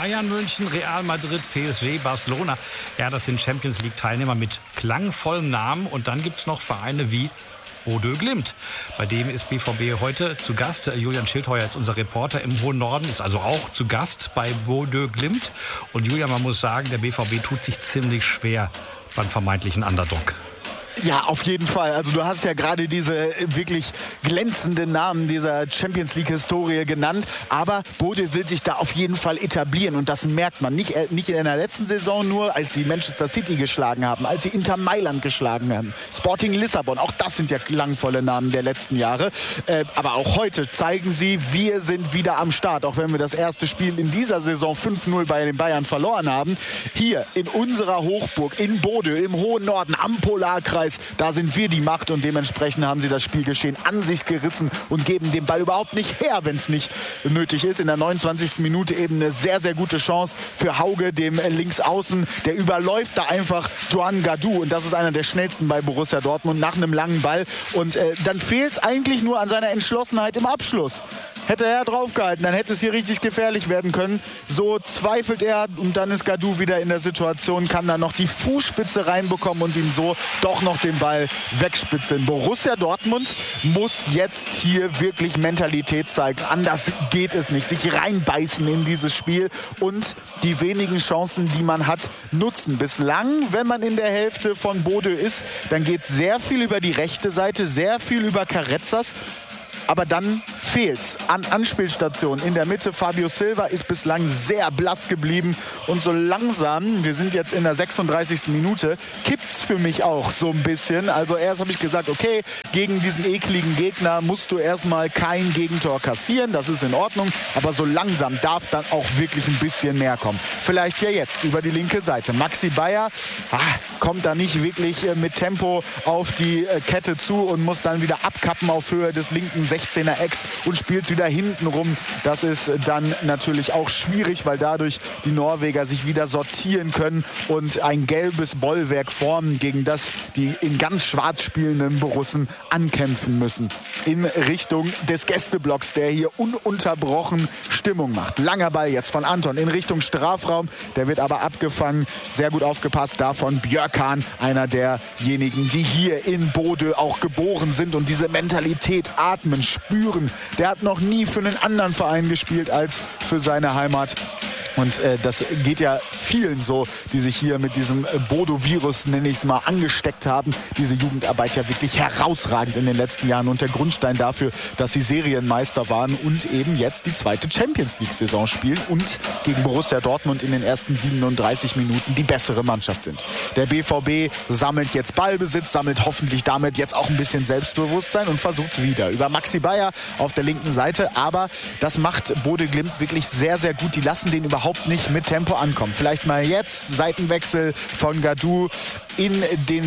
Bayern München, Real Madrid, PSG, Barcelona. Ja, das sind Champions-League-Teilnehmer mit klangvollen Namen. Und dann gibt es noch Vereine wie Bodø Glimt. Bei dem ist BVB heute zu Gast. Julian Schildheuer ist unser Reporter im hohen Norden, ist also auch zu Gast bei Bodø Glimt. Und Julian, man muss sagen, der BVB tut sich ziemlich schwer beim vermeintlichen Underdog. Ja, auf jeden Fall. Also du hast ja gerade diese wirklich glänzenden Namen dieser Champions-League-Historie genannt. Aber Bodø will sich da auf jeden Fall etablieren. Und das merkt man. Nicht in der letzten Saison nur, als sie Manchester City geschlagen haben, als sie Inter Mailand geschlagen haben. Sporting Lissabon, auch das sind ja klangvolle Namen der letzten Jahre. Aber auch heute zeigen sie, wir sind wieder am Start. Auch wenn wir das erste Spiel in dieser Saison 5-0 bei den Bayern verloren haben. Hier in unserer Hochburg, in Bodø, im hohen Norden, am Polarkreis, da sind wir die Macht und dementsprechend haben sie das Spielgeschehen an sich gerissen und geben den Ball überhaupt nicht her, wenn es nicht nötig ist. In der 29. Minute eben eine sehr, sehr gute Chance für Hauge, dem Linksaußen. Der überläuft da einfach Joan Gadou und das ist einer der schnellsten bei Borussia Dortmund nach einem langen Ball. Und dann fehlt es eigentlich nur an seiner Entschlossenheit im Abschluss. Hätte er draufgehalten, dann hätte es hier richtig gefährlich werden können. So zweifelt er und dann ist Gadou wieder in der Situation, kann dann noch die Fußspitze reinbekommen und ihm so doch noch den Ball wegspitzeln. Borussia Dortmund muss jetzt hier wirklich Mentalität zeigen. Anders geht es nicht. Sich reinbeißen in dieses Spiel und die wenigen Chancen, die man hat, nutzen. Bislang, wenn man in der Hälfte von Bodø ist, dann geht sehr viel über die rechte Seite, sehr viel über Carrezzas. Aber dann fehlt's an Anspielstationen. In der Mitte, Fabio Silva ist bislang sehr blass geblieben. Und so langsam, wir sind jetzt in der 36. Minute, kippt's für mich auch so ein bisschen. Also erst habe ich gesagt, okay, gegen diesen ekligen Gegner musst du erstmal kein Gegentor kassieren. Das ist in Ordnung. Aber so langsam darf dann auch wirklich ein bisschen mehr kommen. Vielleicht ja jetzt über die linke Seite. Maxi Bayer kommt da nicht wirklich mit Tempo auf die Kette zu und muss dann wieder abkappen auf Höhe des linken 16er Ecks und spielt wieder hinten rum. Das ist dann natürlich auch schwierig, weil dadurch die Norweger sich wieder sortieren können und ein gelbes Bollwerk formen, gegen das die in ganz schwarz spielenden Borussen ankämpfen müssen. In Richtung des Gästeblocks, der hier ununterbrochen Stimmung macht. Langer Ball jetzt von Anton in Richtung Strafraum. Der wird aber abgefangen. Sehr gut aufgepasst davon Björkan, einer derjenigen, die hier in Bodø auch geboren sind und diese Mentalität atmen, spüren. Der hat noch nie für einen anderen Verein gespielt als für seine Heimat. Und das geht ja vielen so, die sich hier mit diesem Bodo-Virus, nenne ich es mal, angesteckt haben. Diese Jugendarbeit ja wirklich herausragend in den letzten Jahren und der Grundstein dafür, dass sie Serienmeister waren und eben jetzt die zweite Champions-League-Saison spielen und gegen Borussia Dortmund in den ersten 37 Minuten die bessere Mannschaft sind. Der BVB sammelt jetzt Ballbesitz, sammelt hoffentlich damit jetzt auch ein bisschen Selbstbewusstsein und versucht es wieder über Maxi Bayer auf der linken Seite. Aber das macht Bodø Glimt wirklich sehr, sehr gut. Die lassen den überhaupt nicht mit Tempo ankommen. Vielleicht mal jetzt Seitenwechsel von Gadou in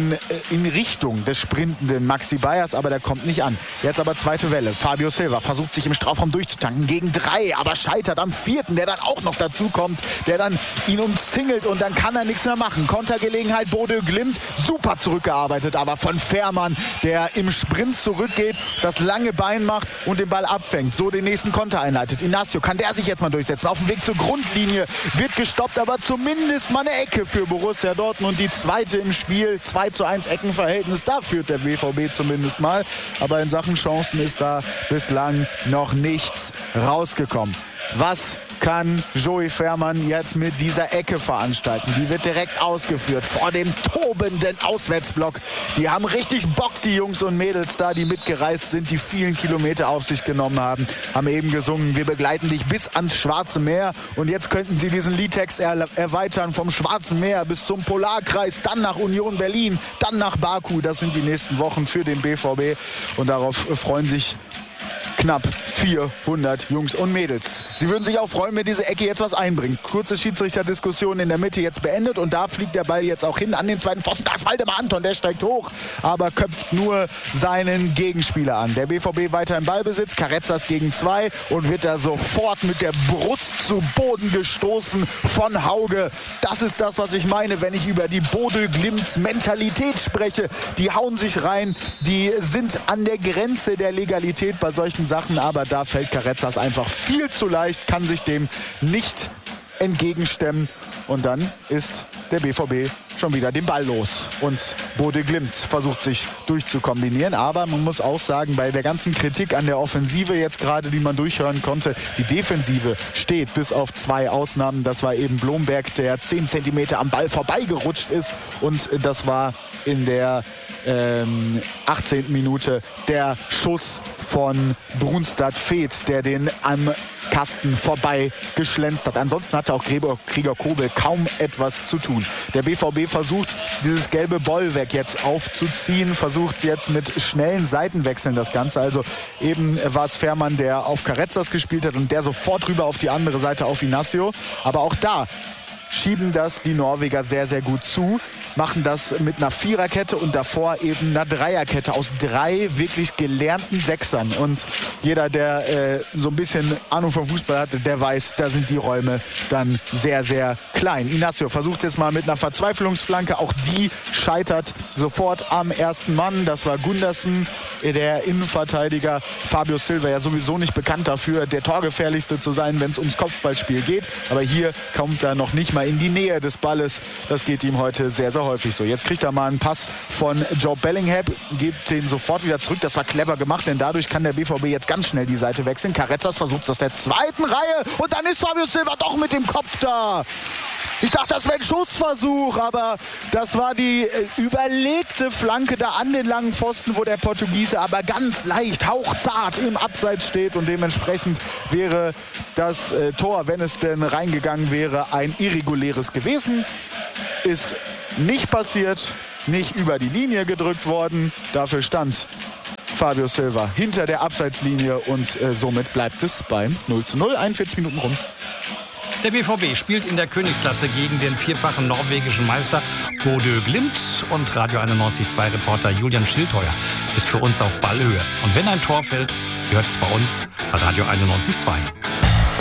Richtung des sprintenden Maxi Bayers, aber der kommt nicht an. Jetzt aber zweite Welle. Fabio Silva versucht sich im Strafraum durchzutanken gegen 3, aber scheitert am 4., der dann auch noch dazu kommt, der dann ihn umzingelt und dann kann er nichts mehr machen. Kontergelegenheit Bodø Glimt, super zurückgearbeitet, aber von Fährmann, der im Sprint zurückgeht, das lange Bein macht und den Ball abfängt, so den nächsten Konter einleitet. Inacio, kann der sich jetzt mal durchsetzen? Auf dem Weg zur Grundlinie wird gestoppt, aber zumindest mal eine Ecke für Borussia Dortmund, die zweite im Spiel, 2:1 Eckenverhältnis, da führt der BVB zumindest mal, aber in Sachen Chancen ist da bislang noch nichts rausgekommen. Was kann Joey Fährmann jetzt mit dieser Ecke veranstalten? Die wird direkt ausgeführt vor dem tobenden Auswärtsblock. Die haben richtig Bock, die Jungs und Mädels da, die mitgereist sind, die vielen Kilometer auf sich genommen haben. Haben eben gesungen, wir begleiten dich bis ans Schwarze Meer. Und jetzt könnten sie diesen Liedtext erweitern vom Schwarzen Meer bis zum Polarkreis, dann nach Union Berlin, dann nach Baku. Das sind die nächsten Wochen für den BVB. Und darauf freuen sich knapp 400 Jungs und Mädels. Sie würden sich auch freuen, wenn diese Ecke jetzt was einbringt. Kurze Schiedsrichterdiskussion in der Mitte jetzt beendet und da fliegt der Ball jetzt auch hin an den zweiten Pfosten. Da ist Waldemar Anton, der steigt hoch, aber köpft nur seinen Gegenspieler an. Der BVB weiter im Ballbesitz, Carrezzas gegen 2 und wird da sofort mit der Brust zu Boden gestoßen von Hauge. Das ist das, was ich meine, wenn ich über die Bodø Glimts Mentalität spreche. Die hauen sich rein, die sind an der Grenze der Legalität bei solchen Sachen, aber da fällt Carrezzas einfach viel zu leicht, kann sich dem nicht entgegenstemmen. Und dann ist der BVB schon wieder den Ball los. Und Bode Glimt versucht sich durchzukombinieren. Aber man muss auch sagen, bei der ganzen Kritik an der Offensive jetzt gerade, die man durchhören konnte, die Defensive steht bis auf 2 Ausnahmen. Das war eben Blomberg, der 10 Zentimeter am Ball vorbeigerutscht ist. Und das war in der 18. Minute der Schuss von Brunstad-Feth, der den am Kasten vorbei geschlänzt hat. Ansonsten hatte auch Krieger Kobel kaum etwas zu tun. Der BVB versucht, dieses gelbe Bollwerk jetzt aufzuziehen, versucht jetzt mit schnellen Seitenwechseln das Ganze. Also eben war es Fährmann, der auf Carrezzas gespielt hat und der sofort rüber auf die andere Seite auf Inacio. Aber auch da schieben das die Norweger sehr, sehr gut zu, machen das mit einer Viererkette und davor eben einer Dreierkette aus 3 wirklich gelernten Sechsern. Und jeder, der so ein bisschen Ahnung vom Fußball hatte, der weiß, da sind die Räume dann sehr, sehr klein. Inacio versucht jetzt mal mit einer Verzweiflungsflanke, auch die scheitert sofort am ersten Mann. Das war Gundersen, der Innenverteidiger. Fabio Silva ja sowieso nicht bekannt dafür, der Torgefährlichste zu sein, wenn es ums Kopfballspiel geht. Aber hier kommt er noch nicht mal in die Nähe des Balles. Das geht ihm heute sehr, sehr häufig so. Jetzt kriegt er mal einen Pass von Joe Bellingham, gibt den sofort wieder zurück. Das war clever gemacht, denn dadurch kann der BVB jetzt ganz schnell die Seite wechseln. Carrezzas versucht es aus der zweiten Reihe und dann ist Fabio Silva doch mit dem Kopf da. Ich dachte, das wäre ein Schussversuch, aber das war die überlegte Flanke da an den langen Pfosten, wo der Portugiese aber ganz leicht, hauchzart im Abseits steht und dementsprechend wäre das Tor, wenn es denn reingegangen wäre, ein irreguläres gewesen. Ist nicht passiert, nicht über die Linie gedrückt worden. Dafür stand Fabio Silva hinter der Abseitslinie und somit bleibt es beim 0:0, 41 Minuten rum. Der BVB spielt in der Königsklasse gegen den vierfachen norwegischen Meister Bodø Glimt und Radio 91.2-Reporter Julian Schildheuer ist für uns auf Ballhöhe. Und wenn ein Tor fällt, hört es bei uns bei Radio 91.2.